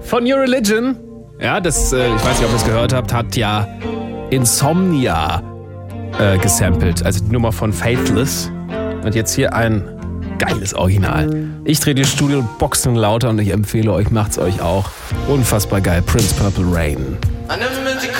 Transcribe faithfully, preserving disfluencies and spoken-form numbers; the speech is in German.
von New Religion. Ja, das, äh, ich weiß nicht, ob ihr es gehört habt, hat ja Insomnia äh, gesampelt. Also die Nummer von Faithless. Und jetzt hier ein geiles Original. Ich drehe die Studio-Boxen lauter und ich empfehle euch, macht's euch auch. Unfassbar geil. Prince Purple Rain.